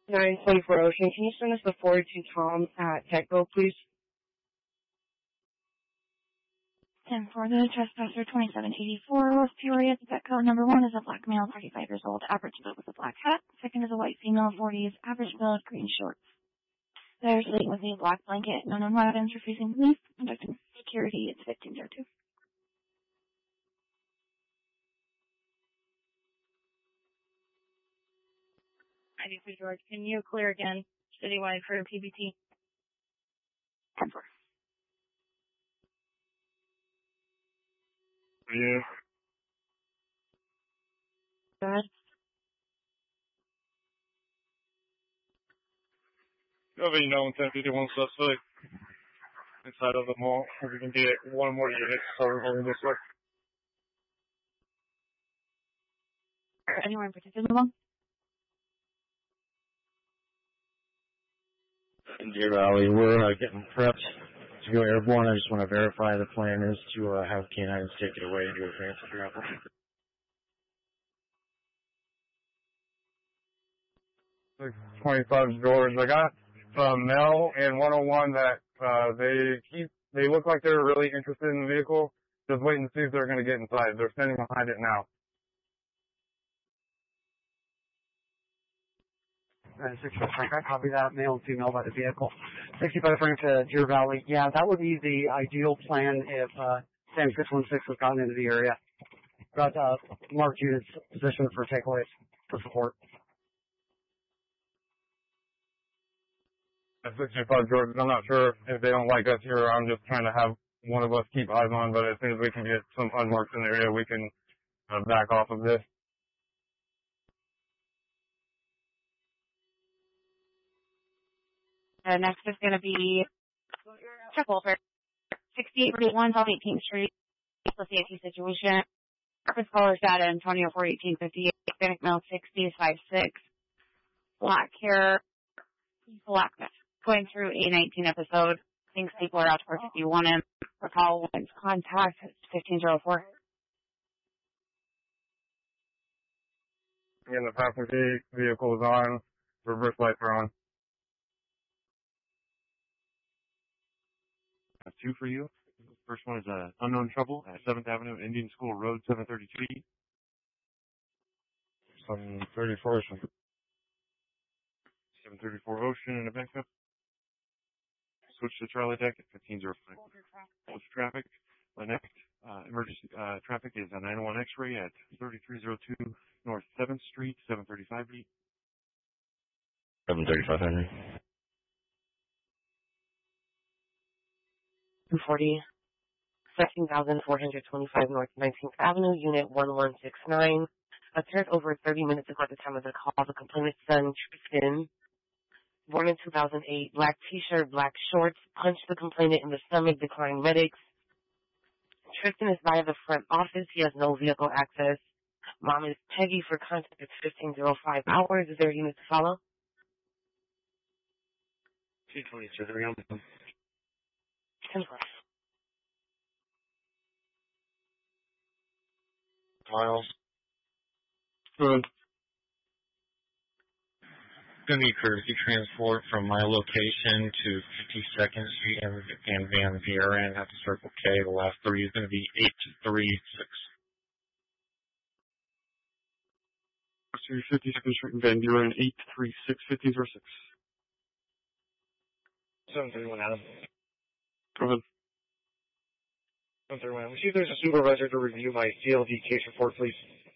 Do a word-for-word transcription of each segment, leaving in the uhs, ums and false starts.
nine twenty-four Ocean. Can you send us the forward to Tom at TechGo, please? ten for the trespasser twenty-seven eighty-four, West Peoria. The Petco number one is a black male, thirty-five years old, average build with a black hat. Second is a white female, forties, average build, green shorts. They're sleeping with a black blanket, no known weapons, refusing police, conducting security. It's fifteen oh two. ninety-three George, can you clear again citywide for P B T? ten four. Yeah. Bad. Nobody known ten fifty-one suspect inside of the mall. If we can get one more unit, so we're going this way. Anyone in particular wrong? In Deer Valley, we're uh, getting prepped to go airborne. I just want to verify the plan is to uh, have canines take it away and do a fancy travel. six twenty-five George. I got uh, Mel and one oh one that uh, they keep. They look like they're really interested in the vehicle. Just waiting to see if they're going to get inside. They're standing behind it now. Uh, sixty-five Frank, I copy that. Male and female by the vehicle. sixty-five Frank to Deer Valley. Yeah, that would be the ideal plan if uh, Sam six one six was gotten into the area. Got uh, marked units positioned for takeaways for support. At sixty-five George, I'm not sure if they don't like us here. I'm just trying to have one of us keep eyes on, but as soon as we can get some unmarked in the area, we can uh, back off of this. Uh, next is going to be Triple for sixty-eight forty-one South eighteenth Street. The safety situation. Purpose caller data Antonio four eighteen fifty-eight. Hispanic male sixty five six. Black hair. Black going through A nineteen episode. Thinks people are out to work if you want him. Recall one's contact. fifteen oh four. Again, the passenger vehicle is on. Reverse lights are on. Two for you. First one is uh, unknown trouble at seventh Avenue, Indian School Road, seven thirty-three. seven thirty-four Ocean. seven thirty-four Ocean and a backup. Switch to Charlie deck at fifteen oh five. Close traffic. The next uh, emergency uh, traffic is a nine one X-ray at thirty-three oh two North seventh Street, seven thirty-five beat. seven thirty-five Henry. two forty, seventeen thousand four hundred twenty-five North nineteenth Avenue, Unit one one six nine. Occurred over thirty minutes ago at the time of the call. The complainant's son, Tristan, born in two thousand eight, black t-shirt, black shorts, punched the complainant in the stomach, declined medics. Tristan is via the front office. He has no vehicle access. Mom is Peggy for contact at fifteen oh five hours. Is there a unit to follow? two twenty-three on the ten four. Miles. Good. Gonna need courtesy transport from my location to fifty-second Street and, and Van Buren. Have to circle K. The last three is gonna be eight three six. fifty-second Street and Van Buren, eight three six, fifteen oh six. seven thirty-one Adam. Go ahead. seven thirty-one. We see if there's a supervisor to review my C L D case report, please.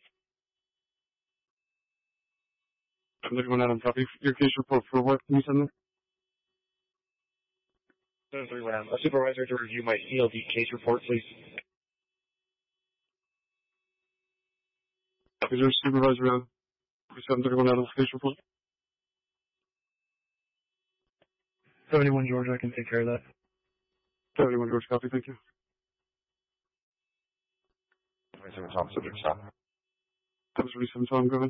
seven thirty-one Adam, copy your case report for what? Can you send me? seven thirty-one Adam. A supervisor to review my C L D case report, please. Is there a supervisor on seven thirty-one Adam's case report? seventy-one George, I can take care of that. seventy-one George, copy, thank you. twenty-seven Tom, subject stop. That was twenty-seven Tom, go ahead.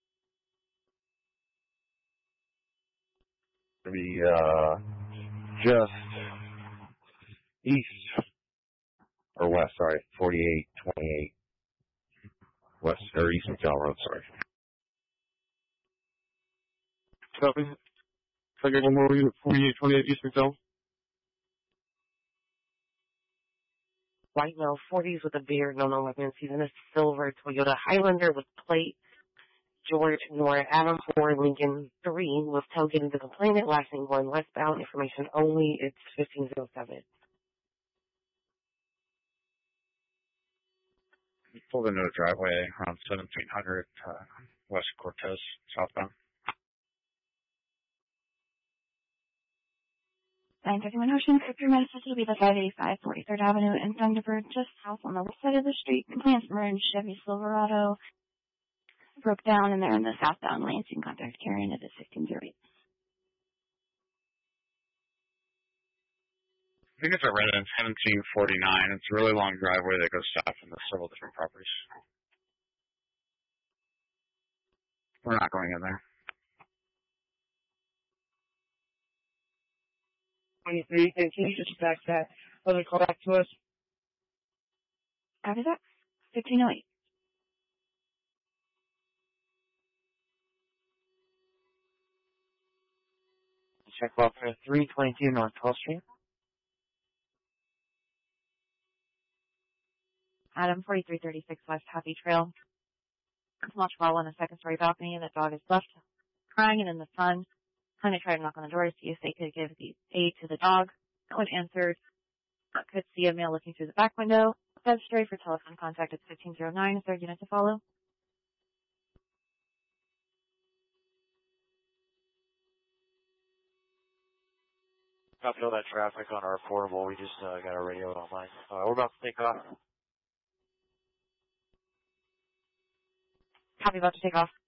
It'll be, uh, just east, or west, sorry, forty-eight twenty-eight. West, or East McDowell Road, sorry. Copy. Second one more unit forty-eight twenty-eight East McDowell. White male, forties with a beard, no known weapons. He's in a silver Toyota Highlander with plate. George Nora Adam four Lincoln three was tailgating the complainant, last name going westbound. Information only. It's fifteen oh seven. Pulled into a driveway around seventeen hundred uh, West Cortez, southbound. nine thirty-one Ocean, for three minutes, this will be the five eighty-five forty-third Avenue in Thunderbird, just south on the west side of the street. Complainant's orange Chevy Silverado broke down, and they're in the southbound Lansing. Contact carrying it at sixteen oh eight. I think it's a resident seventeen forty-nine. It's a really long driveway that goes south into several different properties. We're not going in there. twenty-three, and can you just back that other call back to us? After that, fifteen oh eight. Check welfare three twenty-two North twelfth Street. Adam, forty-three thirty-six West Happy Trail. Watch while on a second-story balcony, and the dog is left crying and in the sun. Client tried to knock on the door to see if they could give the aid to the dog. No one answered. Could see a male looking through the back window. That's straight for telephone contact at fifteen oh nine. Third unit to follow. Copy all that traffic on our portable. We just uh, got our radio online. Uh, we're about to take off. Copy, about to take off.